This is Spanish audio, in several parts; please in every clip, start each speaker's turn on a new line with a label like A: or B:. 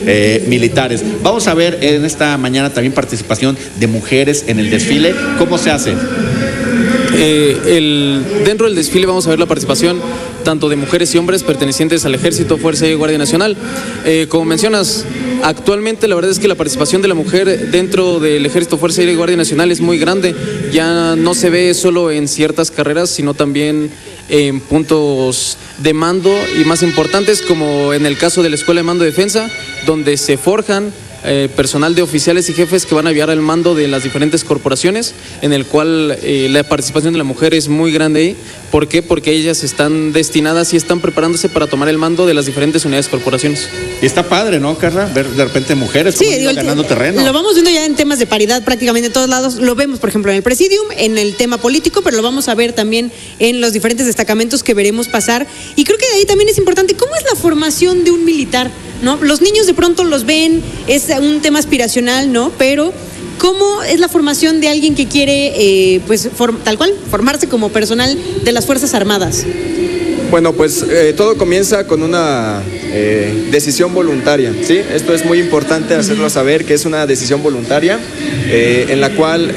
A: militares. Vamos a ver en esta mañana también participación de mujeres en el desfile. ¿Cómo se hace?
B: Dentro del desfile vamos a ver la participación tanto de mujeres y hombres pertenecientes al Ejército, Fuerza y Guardia Nacional. Como mencionas, actualmente la verdad es que la participación de la mujer dentro del Ejército, Fuerza y Guardia Nacional es muy grande. Ya no se ve solo en ciertas carreras, sino también en puntos de mando y más importantes, como en el caso de la Escuela de Mando y Defensa, donde se forjan personal de oficiales y jefes que van a llevar el mando de las diferentes corporaciones, en el cual la participación de la mujer es muy grande ahí. ¿Por qué? Porque ellas están destinadas y están preparándose para tomar el mando de las diferentes unidades corporaciones.
A: Y está padre, ¿no, Carla? Ver de repente mujeres ganando terreno.
C: Lo vamos viendo ya en temas de paridad prácticamente en todos lados. Lo vemos, por ejemplo, en el Presidium, en el tema político, pero lo vamos a ver también en los diferentes destacamentos que veremos pasar. Y creo que de ahí también es importante, ¿cómo es la formación de un militar? ¿No? Los niños de pronto los ven, es un tema aspiracional, ¿no? Pero ¿cómo es la formación de alguien que quiere, tal cual, formarse como personal de las Fuerzas Armadas?
D: Bueno, pues todo comienza con una decisión voluntaria, ¿sí? Esto es muy importante hacerlo saber, que es una decisión voluntaria en la cual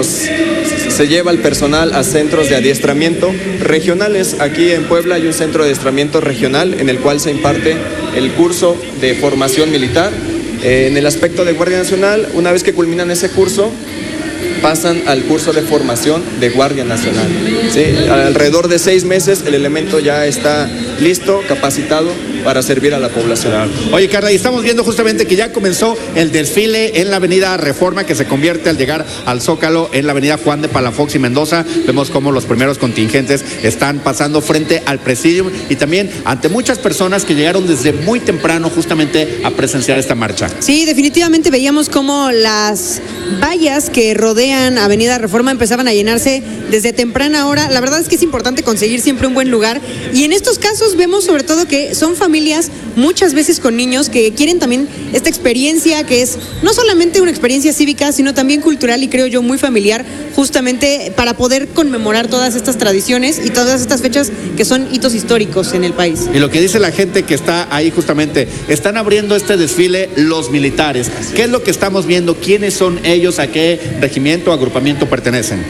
D: se lleva el personal a centros de adiestramiento regionales. Aquí en Puebla hay un centro de adiestramiento regional en el cual se imparte el curso de formación militar. En el aspecto de Guardia Nacional, una vez que culminan ese curso, pasan al curso de formación de Guardia Nacional, ¿sí? Alrededor de 6 meses el elemento ya está listo, capacitado para servir a la población.
A: Oye, Carla, y estamos viendo justamente que ya comenzó el desfile en la avenida Reforma, que se convierte al llegar al Zócalo en la avenida Juan de Palafox y Mendoza. Vemos cómo los primeros contingentes están pasando frente al Presidium y también ante muchas personas que llegaron desde muy temprano justamente a presenciar esta marcha.
C: Sí, definitivamente veíamos cómo las vallas que rodean Avenida Reforma empezaban a llenarse desde temprana hora. La verdad es que es importante conseguir siempre un buen lugar, y en estos casos vemos sobre todo que son familias muchas veces con niños que quieren también esta experiencia, que es no solamente una experiencia cívica, sino también cultural y creo yo muy familiar, justamente para poder conmemorar todas estas tradiciones y todas estas fechas que son hitos históricos en el país.
A: Y lo que dice la gente que está ahí justamente, están abriendo este desfile los militares. ¿Qué es lo que estamos viendo? ¿Quiénes son ellos? ¿A qué regimiento o agrupamiento pertenecen?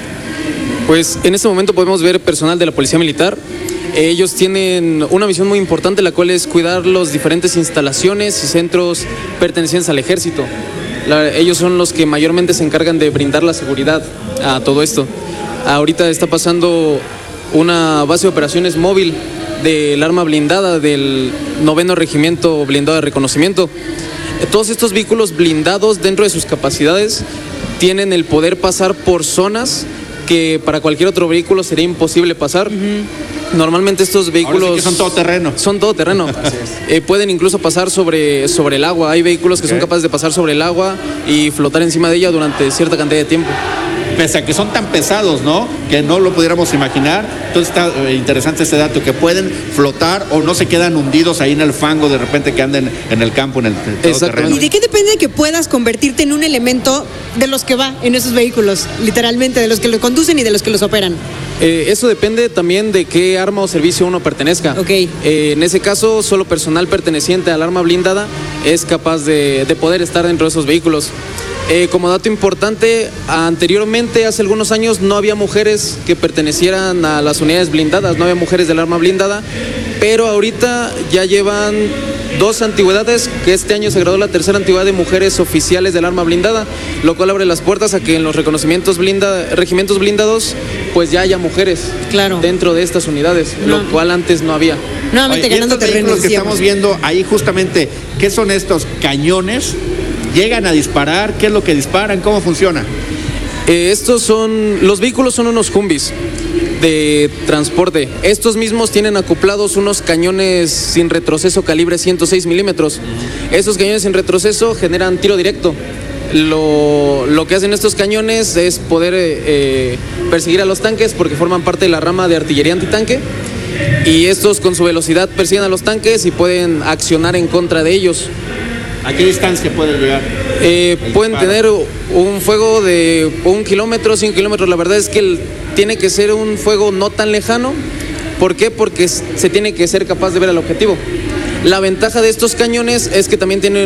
B: Pues en este momento podemos ver personal de la Policía Militar. Ellos tienen una misión muy importante, la cual es cuidar las diferentes instalaciones y centros pertenecientes al Ejército. Ellos son los que mayormente se encargan de brindar la seguridad a todo esto. Ahorita está pasando una base de operaciones móvil del arma blindada del 9º Regimiento Blindado de Reconocimiento. Todos estos vehículos blindados, dentro de sus capacidades, tienen el poder pasar por zonas que para cualquier otro vehículo sería imposible pasar. Normalmente estos vehículos
A: sí, son todoterreno.
B: Son todoterreno. Pueden incluso pasar sobre el agua. Hay vehículos que son capaces de pasar sobre el agua y flotar encima de ella durante cierta cantidad de tiempo.
A: Pese a que son tan pesados, ¿no? Que no lo pudiéramos imaginar. Entonces está interesante este dato, que pueden flotar o no se quedan hundidos ahí en el fango de repente que anden en el campo, en el terreno.
C: ¿Y de qué depende que puedas convertirte en un elemento de los que va en esos vehículos? Literalmente, de los que lo conducen y de los que los operan.
B: Eso depende también de qué arma o servicio uno pertenezca.
C: Okay.
B: En ese caso, solo personal perteneciente al arma blindada es capaz de poder estar dentro de esos vehículos. Como dato importante, anteriormente, hace algunos años, no había mujeres que pertenecieran a las unidades blindadas, no había mujeres del arma blindada, pero ahorita ya llevan 2 antigüedades, que este año se graduó la 3ª antigüedad de mujeres oficiales del arma blindada, lo cual abre las puertas a que en los reconocimientos regimientos blindados, pues ya haya mujeres dentro de estas unidades, lo cual antes no había.
C: Nuevamente ganando terreno.
A: Los que estamos viendo ahí justamente, ¿qué son estos cañones? ¿Llegan a disparar? ¿Qué es lo que disparan? ¿Cómo funciona?
B: Los vehículos son unos Humvees de transporte. Estos mismos tienen acoplados unos cañones sin retroceso calibre 106 milímetros. Esos cañones sin retroceso generan tiro directo. Lo que hacen estos cañones es poder perseguir a los tanques, porque forman parte de la rama de artillería antitanque, y estos con su velocidad persiguen a los tanques y pueden accionar en contra de ellos.
A: ¿A qué distancia pueden llegar?
B: Pueden tener un fuego de 1 kilómetro, 5 kilómetros. La verdad es que tiene que ser un fuego no tan lejano. ¿Por qué? Porque se tiene que ser capaz de ver el objetivo. La ventaja de estos cañones es que también tienen